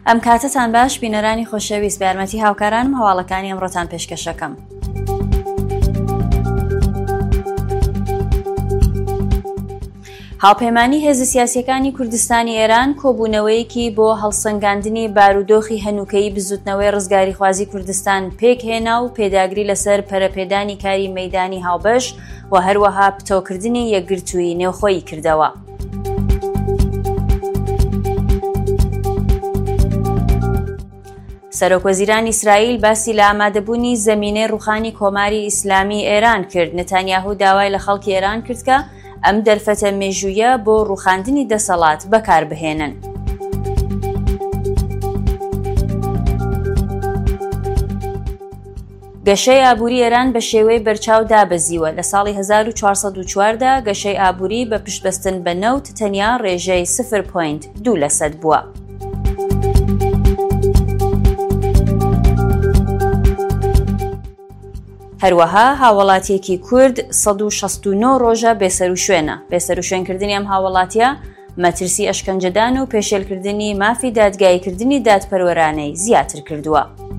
ئەم کاتتان باش بینەرانی خۆشەویست بە یارمەتی هاوکارانم هەواڵەکانی ئەمڕۆتان پێشکەشەکەم. هاوپەیمانی هێزە سیاسیەکانی کوردستانی ئێران کۆبوونەوەیەکی بۆ هەڵسەنگاندنی بارودۆخی هەنووکەیی بزوتنەوەی ڕزگاری خوازی کوردستان پێکهێنا و پێداگری لەسەر پەرەپێدانی کاری مەیدانی هاوبەش و هەروەها پتۆکردنی یەکگرتووی نێوخۆیی کردەوە. سەرۆکوەزیرانی ئیسرائیل باسی لە ئامادەبوونی زەمینەی ڕوخانی کۆماری ئیسلامی ئێران کرد. نەتانیاهو داوای لە خەڵکی ئێران کرد کە ئەم دەرفەتە مێژوویە بۆ ڕوخاندنی دەسەڵات بەکاربهێنن. گەشەی ئابووری ئێران بە شێوەی بەرچاو دابەزیوە. لە ساڵی 1404دا گەشەی ئابووری بە پشتبەستن بە نەوت تەنیا ڕێژەی 0.2% بووە. هەروەها هاوڵاتیەکی کورد 169 ڕۆژە بێسەروشوێنە. بێسەروشوێنکردنی ئەم هاوڵاتیە مەترسی ئەشکەنجەدان و پێشێلکردنی مافی دادگاییکردنی دادپەروەرانەی زیاتر کردووە.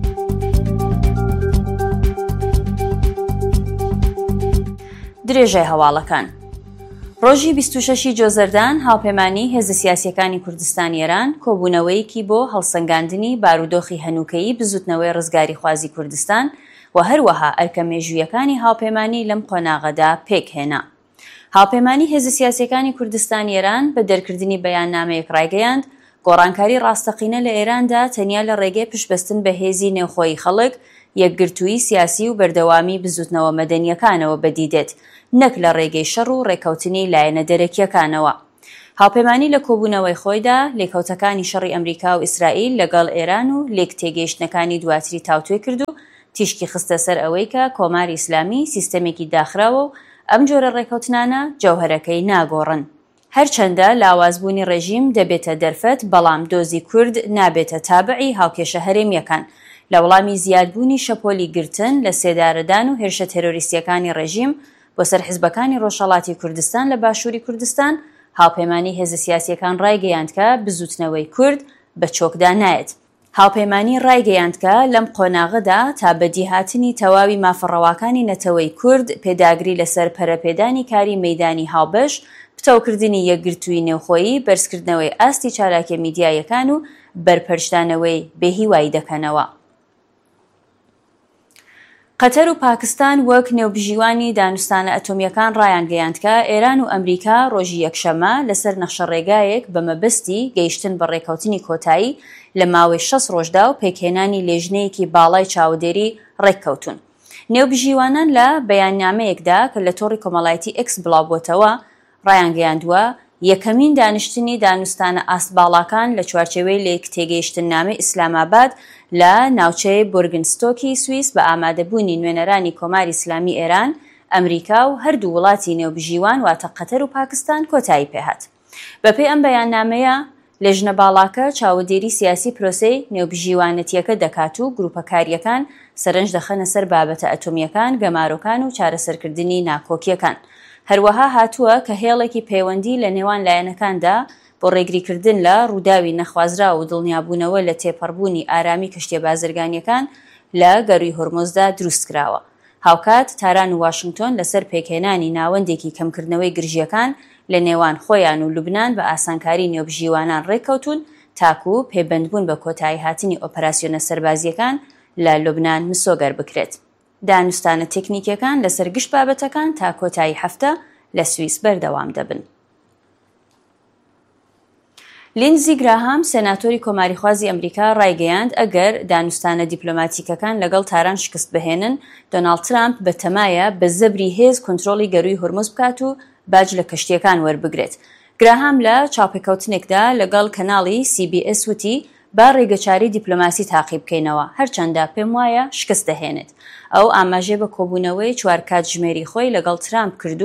درێژەی هەواڵەکان. ڕۆژی 26 جۆزەردان هاوپەیمانی هێزە سیاسیەکانی کوردستانی ئێران کۆبوونەوەیەکی بۆ هەڵسەنگاندنی بارودۆخی هەنووکەیی بزوتنەوەی ڕزگاری خوازی کوردستان و هەروەها ئەرکە مێژوویەکانی هاوپەیمانی لەم قۆناغەدا پێکهێنا. هاوپەیمانی هێزە سیاسیەکانی کوردستانی ئێران بە دەرکردنی بەیاننامەیەک ڕایگەیاند گۆڕانکاری ڕاستەقینە لە ئێراندا تەنیا لە ڕێگەی پشتبەستن بە هێزی نێوخۆیی خەڵک، یەکگرتووی سیاسی و بەردەوامی بزوتنەوە مەدەنیەکانەوە بەدیدێت، نەک لە ڕێگەی شەڕ و ڕێکەوتنی لایەنە دەرەکیەکانەوە. هاوپەیمانی لە کۆبوونەوەی خۆیدا لێکەوتەکانی شەڕی ئەمریکا و ئیسرائیل لەگەڵ ئێران و لێک تێگەیشتنەکانی دواتری تاوتوێ کرد و تیشکی خستە سەر ئەوەی کە کۆماری ئیسلامی سیستەمێکی داخراوە و ئەم جۆرە ڕێکەوتنانە جەوهەرەکەی ناگۆڕن. هەرچەندە لاوازبوونی ڕێژیم دەبێتە دەرفەت، بەڵام دۆزی کورد نابێتە تابعی هاوکێشە هەرێمیەکان لە وەڵامی زیادبوونی شەپۆلی گرتن لە سێدارەدان و هێرشە تێرۆریستیەکانی ڕێژیم بۆ سەر حیزبەکانی ڕۆژهەڵاتی کوردستان لە باشووری کوردستان. هاوپەیمانی هێزە سیاسیەکان ڕایگەیاند کە بزوتنەوەی کورد بە چۆکدا نایێت. هاوپەیمانی ڕایگەیاند کە لەم قۆناغەدا تا بەدیهاتنی تەواوی مافەڕەواکانی نەتەوەی کورد، پێداگری لەسەر پەرەپێدانی کاری مەیدانی هاوبەش، پتەوکردنی یەکگرتووی نێوخۆیی، بەرزکردنەوەی ئاستی چالاکیە میدیایەکان و بەرپەرشتانەوەی بێهیوایی دەکەنەوە. قەتەر و پاکستان وەک نێوبژیوانی دانوستانە ئەتۆمیەکان ڕایانگەیاند کە ئێران و ئەمریکا ڕۆژی یەکشەمە لەسەر نەخشە ڕێگایەک بە مەبەستی گەیشتن بە ڕێکەوتنی کۆتایی لە ماوەی 6 ڕۆژدا و پێکهێنانی لێژنەیەکی باڵای چاودێری ڕێککەوتون. نێوبژیوانان لە بەیاننامەیەکدا کە لە تۆڕی کۆمەڵایەتی ئێکس بڵاوبووەتەوە ڕایانگەیاندووە یەکەمین دانیشتنی دانوستانە ئاستباڵاکان لە چوارچێوەی لێک تێگەیشتننامەی ئیسلاماباد لە ناوچەی بورگنستۆکی سویس بە ئامادەبوونی نوێنەرانی کۆماری ئیسلامی ئێران، ئەمریکا و هەردوو وڵاتی نێوبژیوان واتە قەتەر و پاکستان کۆتایی پێهات. بەپێی ئەم بەیاننامەیە لێژنە باڵاکە چاودێری سیاسی پرۆسەی نێوبژیوانەتیەکە دەکات و گروپەکاریەکان سەرنج دەخەنە سەر بابەتە ئەتۆمیەکان، گەمارۆکان و چارەسەرکردنی ناکۆکیەکان. هەروەها هاتووە کە هێڵێکی پەیوەندی لە نێوان لایەنەکاندا بۆ ڕێگریکردن لە ڕووداوی نەخوازرا و دڵنیابوونەوە لە تێپەڕبوونی ئارامی کەشتیە بازرگانیەکان لە گەڕووی هۆرمۆزدا دروست کراوە. هاوکات تاران و واشنگتۆن لەسەر پێکهێنانی ناوەندێکی کەمکردنەوەی گرژیەکان لە نێوان خۆیان و لوبنان بە ئاسانکاری نێوبژیوانان ڕێککەوتون تاکو و پێبەندبوون بە کۆتایی هاتنی ئۆپەراسیۆنە سەربازیەکان لە لوبنان مسۆگەر بکرێت. دانوستانە تێکنیکیەکان لەسەر گشت بابەتەکان تا کۆتایی هەفتە لە سویس بەردەوام دەبن. لیندزی گراهام سێناتۆری کۆماریخوازی ئەمریکا ڕایگەیاند ئەگەر دانوستانە دیپلۆماتیکەکان لەگەڵ تاران شکست بهێنن، دۆناڵد ترامپ بە تەمایە بە زەبری هێز کۆنتڕۆڵی گەروی هورموز بکات و باج لە کەشتیەکان وەربگرێت. گراهام لە چاوپێکەوتنێکدا لەگەڵ کەناڵی CBS وتی با ڕێگەچاری دیپلۆماسی تاقی بکەینەوە، هەرچەندە پێم وایە شکست دەهێنێت. ئەو ئاماژێ بە کۆبوونەوەی 4 کاتژمێری خۆی لەگەڵ ترامپ کردو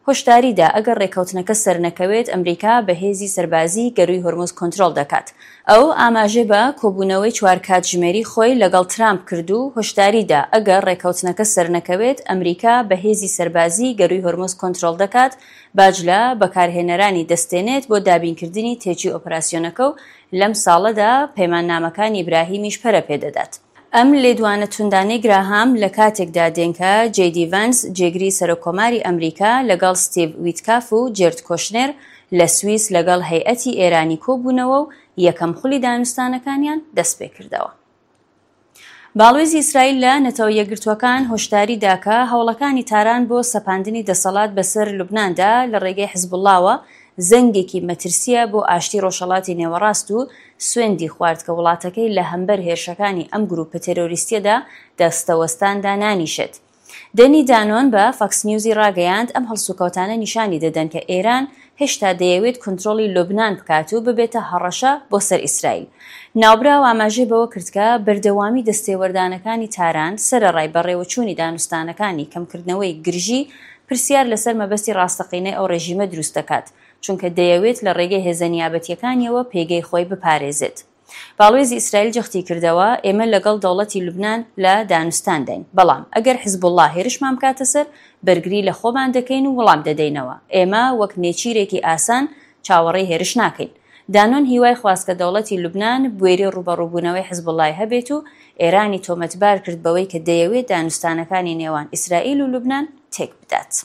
هۆشداریدا ئەگەر ڕێکەوتنەکە سەر نەکەوێت ئەمریکا بە هێزی سەربازی گەروی هۆرموز کۆنترۆل دەکات. ئەو ئاماژە بە کۆبوونەوەی 4 کاتژمێری خۆی لەگەڵ ترامپ کرد و هۆشداریدا ئەگەر ڕێکەوتنەکە سەر نەکەوێت ئەمریکا بە هێزی سەربازی گەروی هۆرموز کۆنترۆل دەکات، باجلە بەکارهێنەرانی دەستێنێت بۆ دابینکردنی تێکی ئۆپراسیۆنەکە و لەم ساڵەدا پەیماننامەکانی ئیبراهیمیش پەرە پێدەدات. ئەم لێدوانە توندانەی گراهام لە کاتێکدا دێنکە جێدی ڤانس جێگری سەرۆکۆماری ئەمریکا لەگەڵ ستیڤ ویتکاف و جێرد کۆشنێر لە سویس لەگەڵ هەیئەتی ئێرانی کۆبوونەوە و یەکەم خولی دانوستانەکانیان دەست پێ کردەوە. باڵێزی ئیسرائیل لە نەتەوە یەکگرتووەکان هۆشداری داکە هەوڵەکانی تاران بۆ سەپاندنی دەسەڵات بەسەر لوبناندا لە ڕێگەی حیزبوڵڵاوە زەنگێکی مەترسیە بۆ ئاشتی ڕۆژهەڵاتی نێوەڕاست و سوێندی خوارد کە وڵاتەکەی لە هەمبەر هێرشەکانی ئەم گروپە تێرۆریستیەدا دەستەوەستاندا نانیشێت. دەنی دانۆن بە فاکس نیوزی ڕاگەیاند ئەم هەڵسوکەوتانە نیشانی دەدەن کە ئێران هێشتا دەیەوێت کۆنتڕۆڵی لوبنان بکات و ببێتە هەڕەشە بۆ سەر ئیسرائیل. ناوبراو ئاماژەی بەوە کرد کە بەردەوامی دەستێوەردانەکانی تاران سەرەڕای بەڕێوەچوونی دانوستانەکانی کەمکردنەوەی گرژی پرسیار لەسەر مەبەستی ڕاستەقینەی ئەو ڕێژیمە دروست دەکات، چونکە دەیەوێت لە ڕێگەی هێزە نیابەتیەکانیەوە پێگەی خۆی بپارێزێت. باڵێزی ئیسرائیل جەختی کردەوە ئێمە لەگەڵ دەوڵەتی لوبنان لە دانوستان دەین، بەڵام ئەگەر حیزبوڵڵا هێرشمان بکاتە سەر بەرگری لە خۆمان دەکەین و وەڵام دەدەینەوە. ئێمە وەک نێچیرێکی ئاسان چاوەڕێی هێرش ناکەین. دانۆن هیوای خواست کە دەوڵەتی لوبنان بوێری ڕوبەڕووبوونەوەی حیزبوڵڵای هەبێت و ئێرانی تۆمەتبار کرد بەوەی کە دەیەوێت دانوستانەکانی نێوان ئیسرائیل و لوبنان تێک بدات.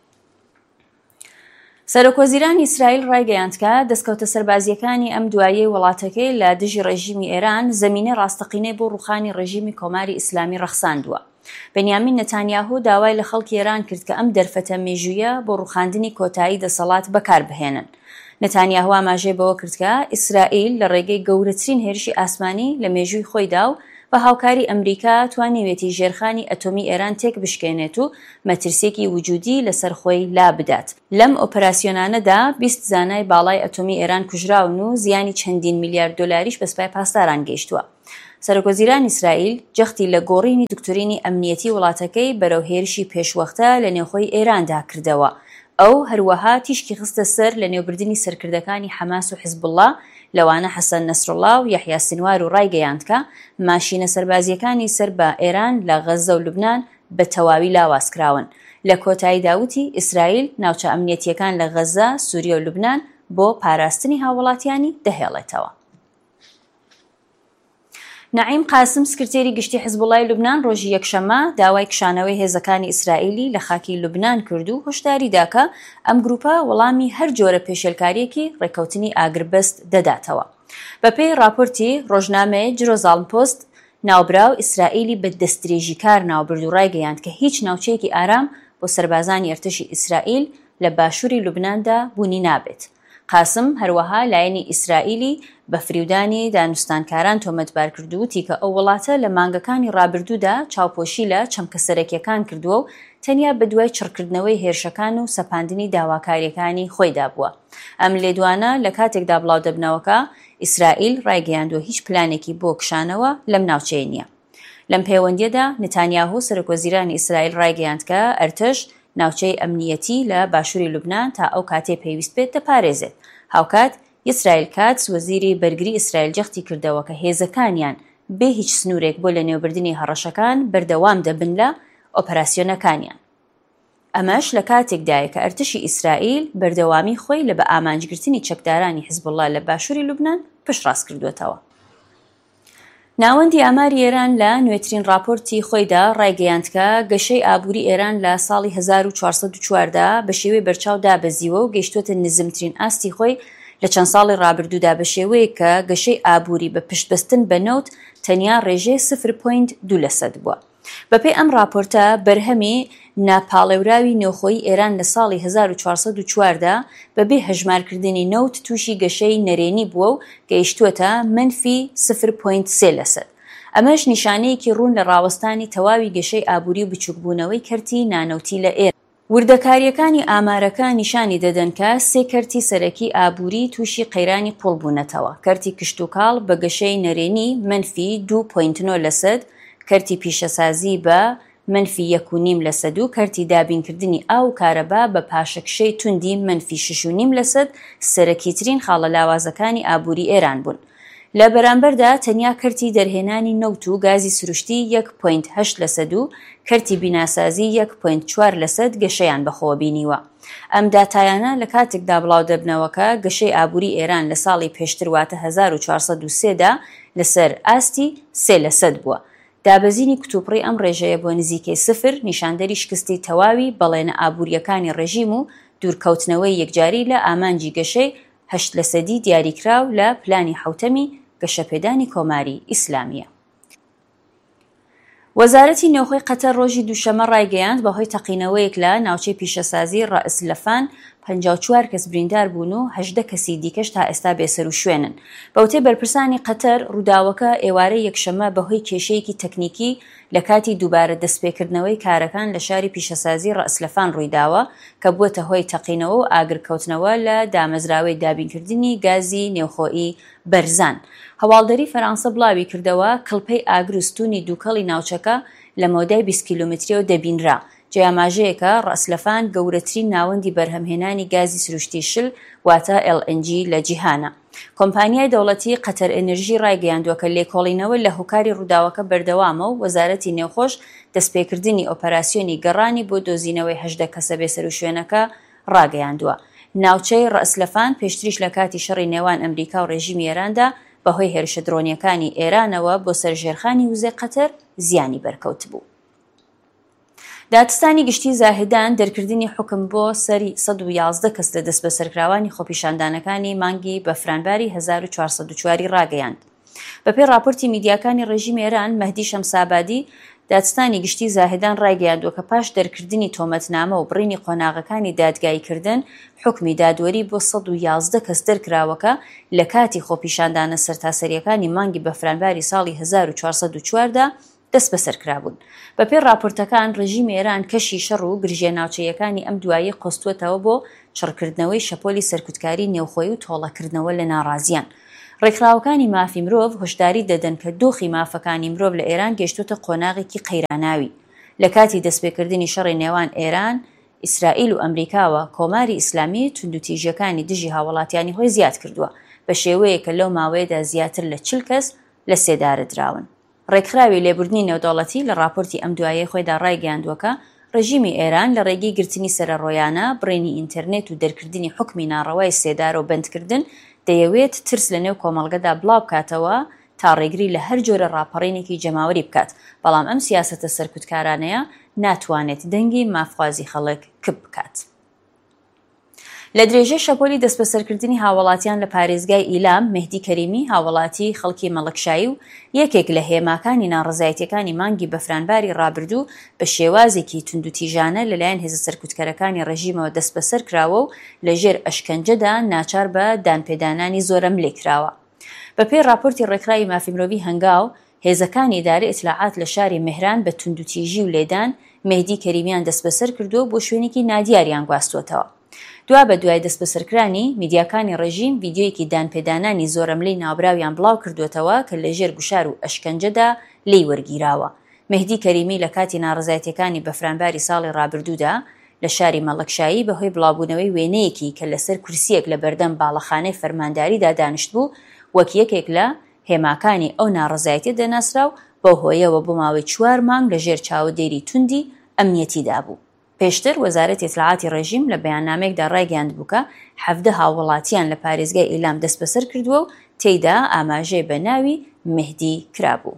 سەرۆکوەزیرانی ئیسرائیل ڕایگەیاندکە دەستکەوتە سەربازیەکانی ئەم دوایەی وڵاتەکەی لە دژی ڕێژیمی ئێران زەمینەی ڕاستەقینەی بۆ ڕوخانی ڕێژیمی کۆماری ئیسلامی ڕەخساندووە. بەنیامین نەتانیاهو داوای لە خەڵکی ئێران کرد کە ئەم دەرفەتە مێژوویە بۆ ڕوخاندنی کۆتایی دەسەڵات بەکاربهێنن. نەتانیاهو ئاماژەی بەوە کرد کە ئیسرائیل لە ڕێگەی گەورەترین هێرشی ئاسمانی لە مێژووی خۆیدا و بە هاوکاری ئەمریکا توانیوێتی ژێرخانی ئەتۆمی ئێران تێک بشکێنێت و مەترسێکی وجودی لەسەر خۆی لا بدات. لەم ئۆپەراسیۆنانەدا 20 زانای باڵای ئەتۆمی ئێران کوژراون و زیانی چەندین میلیارد دۆلاریش بەسپای پاسداران گەیشتووە. سەرۆکوەزیران ئیسرائیل جەختی لە گۆڕینی دکتۆرینی ئەمنیەتی وڵاتەکەی بەرەو هێرشی پێشوەختە لە نێوخۆی ئێراندا کردەوە. ئەو هەروەها تیشکی خستە سەر لە نێوبردننی سەرکردەکانی حەماس و حیزبوڵڵا لەوانە حەسەن نەسڕڵڵا و یەحیا سینوار و ڕایگەیاندکە ماشینە سەربازیەکانی سەر بە ئێران لە غەزە و لوبنان بە تەواوی لاوازکراون. لە کۆتایی داوتی ئیسرائیل ناوچە ئەمنیەتیەکان لە غەزە، سووریە و لوبنان بۆ پاراستنی هاوڵاتیانی دەهێڵێتەوە. نعیم قاسم سکرتێری گشتی حیزبوڵڵای لوبنان ڕۆژی یەکشەمە داوای کشانەوەی هێزەکانی ئیسرائیلی لە خاکی لوبنان کرد و هۆشداری داکە ئەم گروپە وەڵامی هەر جۆرە پێشێلکاریەکی ڕێکەوتنی ئاگربەست دەداتەوە. بەپێی راپۆرتی ڕۆژنامەیە جێروزالم پۆست، ناوبراو ئیسرائیلی بە دەستدرێژی کار ناوبرد و ڕایگەیاند کە هیچ ناوچەیەکی ئارام بۆ سەربازانی ئەرتەشی ئیسرائیل لە باشووری لوبناندا بوونی نابێت. قاسم هەروەها لایەنی ئیسرائیلی بە فریودانی دانوستانکاران تۆمەتبار کردووتی کە ئەو وڵاتە لە مانگەکانی ڕابردوودا چاوپۆشی لە چەمکە سەرەکیەکان کردووە و تەنیا بە دوای چڕکردنەوەی هێرشەکان و سەپاندنی داواکاریەکانی خۆیدا بووە. ئەم لێدوانە لە کاتێکدا بڵاو دەبنەوەکە ئیسرائیل ڕایگەیاندووە هیچ پلانێکی بۆ کشانەوە لەم ناوچەیە نییە. لەم پەیوەندیەدا نەتانیاهو سەرۆکوەزیرانی ئیسرائیل ڕایگەیاند کە ئەرتەش ناوچەی ئەمنیەتی لە باشووری لوبنان تا ئەو کاتێ پێویست بێت دەپارێزێت. هاوکات ئیسرائیل کاتس وەزیری بەرگری ئیسرائیل جەختی کردەوە کە هێزەکانیان بێ هیچ سنوورێک بۆ لە نێوبردنی هەڕەشەکان بەردەوام دەبن لە ئۆپەراسیۆنەکانیان. ئەمەش لە کاتێکدایە کە ئەرتشی ئیسرائیل بەردەوامی خۆی لە بە ئامانجگرتنی چەکدارانی حیزبوڵڵا لە باشووری لوبنان پشتڕاست کردوێتەوە. ناوەندی ئاماری ئێران لە نوێترین راپۆرتی خۆیدا ڕایگەیاند کە گەشەی ئابووری ئێران لە ساڵی 1404دا بە شێوەی بەرچاو دابەزیوە و گەیشتوتە نزمترین ئاستی خۆی لە چەند ساڵی ڕابردوودا بە شێوەیە کە گەشەی ئابووری بە پشتبەستن بە نەوت تەنیا ڕێژەی 0.2% بووە. بەپێی ئەم راپۆرتە بەرهەمی ناپاڵێوراوی نێوخۆیی ئێران لە ساڵی 1404دا بەبێ هەژمارکردنی نەوت تووشی گەشەی نەرێنی بووە و گەیشتووەتە -0.3%. ئەمەش نیشانەیەکی ڕوون لە ڕاوەستانی تەواوی گەشەی ئابووری و بچووکبوونەوەی کەرتی نانەوتی لە ئێران. وردەکاریەکانی ئامارەکە نیشانی دەدەن کە 3 کەرتی سەرەکی ئابووری تووشی قەیرانی قوڵبوونەتەوە. کەرتی کشتوکاڵ بە گەشەی نەرێنی -2.9%، کەرتی پیشەسازی بە -1.5% و کەرتی دابینکردنی ئاو و کارەبا بە پاشەکشەی توندی -6.5% سەرەکیترین خاڵە لاوازەکانی ئابووری ئێران بوون. لە بەرامبەردا تەنیا کەرتی دەرهێنانی نەوت و گازی سروشتی 1.8% و کەرتی بیناسازی 1.4% گەشەیان بەخۆوە بینیوە. ئەم داتایانە لە کاتێکدا بڵاو دەبنەوەکە گەشەی ئابووری ئێران لە ساڵی پێشتر واتە 1403دا لەسەر ئاستی 3% بووە. دابەزینی کتوپڕی ئەم ڕێژەیە بۆ نزیکەی 0 نیشاندەری شکستی تەواوی بەڵێنە ئابووریەکانی ڕێژیم و دوورکەوتنەوەی یەکجاری لە ئامانجی گەشەی 8% دیاریکراو لە پلانی حوتەمی گەشەپێدانی کۆماری ئیسلامیە. وەزارەتی نێوخۆی قەتەر ڕۆژی دووشەمە ڕایگەیاند بەهۆی تەقینەوەیەک لە ناوچەی پیشەسازی ڕائسلەفان 54 کەس بریندار بوون و 18 کەسی دیکەش تا ئێستا بێسەر و شوێنن. بەوتەی بەرپرسانی قەتەر ڕووداوەکە ئێوارەی یەکشەمە بەهۆی کێشەیەکی تەکنیکی لە کاتی دووبارە دەستپێکردنەوەی کارەکان لە شاری پیشەسازی ڕائسلەفان ڕوویداوە کە بووەتە هۆی تەقینەوە و ئاگرکەوتنەوە لە دامەزراوەی دابینکردنی گازی نێوخۆئی بەرزان. هەواڵدەری فەرانسە بڵاوی کردەوە کڵپەی ئاگر و ستونی دووکەڵی ناوچەکە لە مۆدای 20 کیلومتریەوە دەبینرا. جیاماژەیەکە ڕائسلەفان گەورەترین ناوەندی بەرهەمهێنانی گازی سروشتی شل واتە LNG لە جیهانە. کۆمپانیای دەوڵەتی قەتەر ئەنرژی ڕایگەیاندووە کە لێکۆڵینەوە لە هۆکاری ڕووداوەکە بەردەوامە و وەزارەتی نێوخۆش دەستپێکردنی ئۆپەراسیۆنی گەڕانی بۆ دۆزینەوەی 18 کەسە بێسەر و شوێنەکە ڕاگەیاندووە. ناوچەی ڕائسلەفان پێشتریش لە کاتی شەڕی نێوان ئەمریکا و ڕێژیمی ئێراندا بەهۆی هێرشە درۆنیەکانی ئێرانەوە بۆ سەرژێرخانی وزەی قەتەر زیانی بەرکەوت بوو. دادستانی گشتی زاهدان دەرکردنی حکم بۆ سەری 111 کەس لە دەست بە سەرکراوانی خۆپیشاندانەکانی مانگی بەفرانباری 1404 ڕاگەیاند. بەپێی راپۆرتی میدیاکانی ڕێژیمی ئێران مەهدی شەمسابادی دادستانی گشتی زاهدان ڕایگەیاندووە کە پاش دەرکردنی تۆمەتنامە و بڕینی قۆناغەکانی دادگاییکردن حکمی دادوەری بۆ 111 کەس دەرکراوەکە لە کاتی خۆپیشاندانە سەرتاسەریەکانی مانگی بەفرانباری ساڵی 1404دا دەست بەسەرکرابوون. بەپێی راپۆرتەکان ڕێژیمی ئێران کەشی شەڕ و گرژێ ناوچەیەکانی ئەم دوایی قۆستووەتەوە بۆ چڕکردنەوەی شەپۆلی سەرکوتکاری نێوخۆی و تۆڵەکردنەوە لە ناڕازیان. ڕێکخراوەکانی مافی مرۆڤ هۆشداری دەدەن کە دۆخی مافەکانی مرۆڤ لە ئێران گەشتوتە قۆناغێکی قەیراناوی. لە کاتی دەستپێکردنی شەڕی نێوان ئێران، ئیسرائیل و ئەمریکاوە کۆماری ئیسلامی توندوتیژەکانی دژی هاوڵاتیانی خۆی زیاد کردووە بە شێوەیە کە لەو ماوەیەدا زیاتر لە 40 کەس لە سێدارە دراون. ڕێکخراوی لێبوردنی نێودەوڵەتی لە راپۆرتی ئەم دوایە خۆیدا ڕایگەیاندووە ڕێژیمی ئێران لە ڕێگەی گرتنی سەرڕۆیانە بڕێنی ئینتەرنێت و دەرکردنی حکمی ناڕەوای سێدار و بەندکردن دەیەوێت ترس لە نێو کۆمەڵگەدا بڵاو بکاتەوە تا ڕێگری لە هەر جۆرە ڕاپەڕینێکی جەماوەری بکات، بەڵام ئەم سیاسەتە سەرکوتکارانەیە ناتوانێت دەنگی مافخوازی خەڵک کپ بکات. لە درێژەی شەپۆلی دەستبەسەرکردنی هاوڵاتیان لە پارێزگای ئیلام مهدی کەریمی هاوڵاتی خەڵکی مەڵکشایی و یەکێک لە هێماکانی ناڕزایەتیەکانی مانگی بەفرانباری ڕابردوو بە شێوازێکی توندوتیژانە لەلایەن هێزە سەرکوتکەرەکانی ڕژیمەوە دەست بەسەر کراوە و لەژێر ئەشکەنجەدا ناچار بە دانپێدانانی زۆرە ملێ کراوە. بەپێی راپۆرتی ڕێکخراوی مافی مرۆڤی هەنگاو هێزەکانی ئیدارەی ئیتلاعات لە شاری مهران بە توندوتیژی و لێدان مهدی کەریمیان دەست بەسەر کردووە بۆ شوێنێکی نادیاریان گواستوتەوە. دوا بە دوای دەست بەسەرکرانی میدیاکانی ڕێژیم ڤیدیۆیەکی دانپێدانانی زۆرەملەی ناوبراویان بڵاو کردوێتەوە کە لە ژێر گوشار و ئەشکەنجەدا لی وەرگیراوە. مهدی کەریمی لە کاتی ناڕزایەتیەکانی بەفرانباری ساڵی ڕابردوودا لە شاری مەڵکشایی بەهۆی بڵاوبوونەوەی وێنەیەکی کە لەسەر کورسیەک لە بەردەم باڵەخانەی فەرمانداریدا دانیشت بوو وەک یەکێک لە هێماکانی ئەو ناڕزایەتی دەناسرا و بەو هۆیەوە بۆ ماوەی 4 مانگ لە ژێر چاودێری توندی ئەمنیەتیدا بوو. پێشتر وەزارەتی ئیتلاعاتی ڕێژیم لە بەیاننامەیەکدا ڕایگەیاند بووکە 17 هاوڵاتیان لە پارێزگای ئیلام دەست بەسەر کردووە و تێیدا ئاماژەی بە ناوی مهدی کرابوو.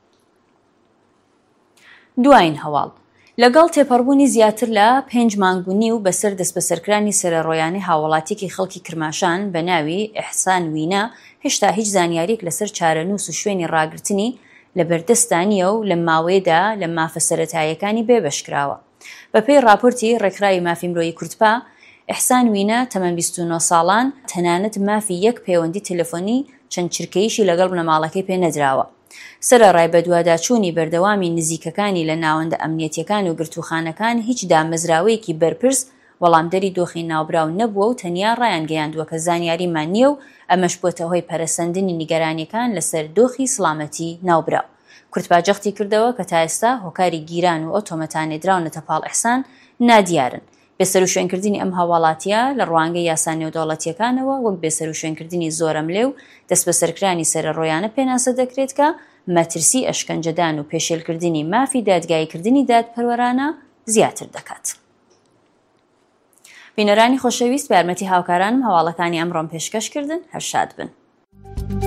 دوایین هەواڵ لەگەڵ تێپەڕبوونی زیاتر لە 5 مانگبوونی و بەسەر دەست بەسەرکرانی سەرەڕۆیانەی هاوڵاتیەکی خەڵکی کرماشان بە ناوی ئیحسان وینە هێشتا هیچ زانیاریەک لەسەر چارەنووس و شوێنی ڕاگررتنی لە بەردەستانیە و لە ماوەیەدا لە مافە سەرەتاییەکانی بێبەشکراوە. بەپێی راپۆرتی ڕێکخراوی مافی مرۆیی کورتپا ئیحسان وینە تەمەن 29 ساڵان تەنانەت مافی یەک پەیوەندی تەلەفۆنی چەند چرکەیشی لەگەڵ بنەماڵەکەی پێ نەدراوە. سەرەڕای بە دوواداچوونی بەردەوامی نزیکەکانی لە ناوەندە ئەمنیەتیەکان و گرتوخانەکان هیچ دامەزراوەیەکی بەرپرس وەڵامدەری دۆخی ناوبراو نەبووە و تەنیا ڕایان گەیاندووە کە زانیاریمان نییە و ئەمەش بۆتە هۆی پەرەسەندنی نیگەرانیەکان لەسەر دۆخی سڵامەتی ناوبراو. کورتباجەختی کردەوە کە تا ئێستا هۆکاری گیران و ئۆتۆمەتانێدراون لە تەپاڵ ئیحسان نادیارن. بێسەر و شوێنکردنی ئەم هاوڵاتیە لە ڕوانگەی یاسا نێودەوڵەتیەکانەوە وەک بێسەر و شوێنکردنی زۆرەملێ و دەست بە سەرکرانی سەرڕۆیانە پێناسە دەکرێت کە مەترسی ئەشکەنجەدان و پێشێلکردنی مافی دادگاییکردنی دادپەروەرانە زیاتر دەکات. بینەرانی خۆشەویست، بە یارمەتی هاوکارانم هەواڵەکانی ئەمڕۆم پێشکەشکردن. هەر شاد بن.